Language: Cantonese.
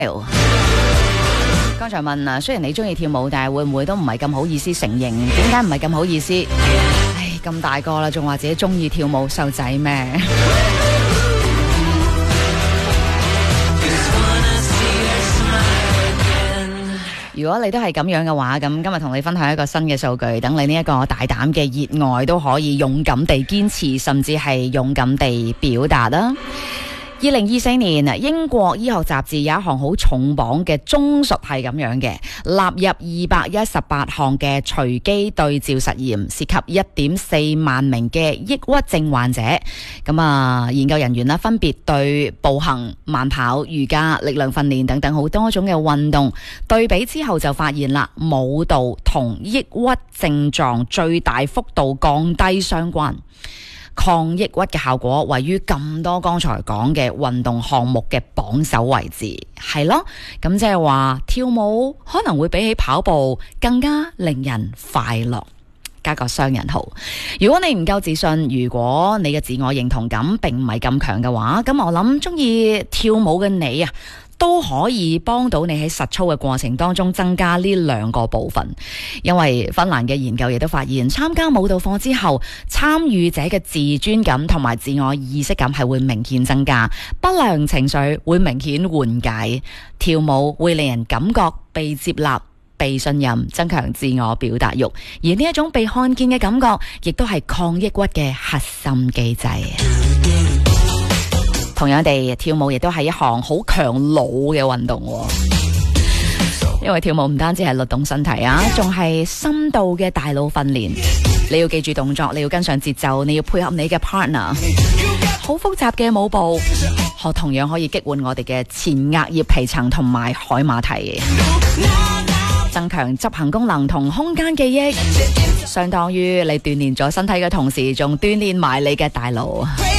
剛才問啊，雖然你中意跳舞，但係會唔會都唔係咁好意思承認？點解唔係咁好意思？唉，咁大個啦，仲話自己中意跳舞，細路仔咩？如果你都係咁樣嘅話，咁今日同你分享一個新嘅數據，等你呢一個大膽嘅熱愛都可以勇敢地堅持，甚至係勇敢地表達啦。2024年英國醫學雜誌有一項好重磅嘅綜述係咁樣嘅，納入218項嘅隨機對照實驗，涉及 1.4 萬名嘅抑鬱症患者。咁研究人員分別對步行、慢跑、瑜伽、力量訓練等等好多種嘅運動對比之後，就發現啦，舞蹈同抑鬱症狀最大幅度降低相關。抗抑鬱嘅效果位於咁多剛才講嘅運動項目嘅榜首位置，係咯，咁即係話跳舞可能會比起跑步更加令人快樂，加個雙人號。如果你唔夠自信，如果你嘅自我認同感並唔係咁強嘅話，咁我諗中意跳舞嘅你啊，都可以幫到你喺實操嘅過程當中增加呢兩個部分。因為芬蘭嘅研究亦都發現，參加舞蹈課之後，參與者嘅自尊感同埋自我意識感係會明顯增加，不良情緒會明顯緩解，跳舞會令人感覺被接納、被信任，增強自我表達欲，而呢一種被看見嘅感覺亦都係抗抑鬱嘅核心機制。同樣地，跳舞亦都係一項好強腦嘅運動，因為跳舞唔單止係律動身體啊，仲係深度嘅大腦訓練。你要記住動作，你要跟上節奏，你要配合你嘅 partner。好複雜嘅舞步，同樣可以激活我哋嘅前額葉皮層同埋海馬體，增強執行功能同空間記憶，相當於你鍛煉咗身體嘅同時，仲鍛煉埋你嘅大腦。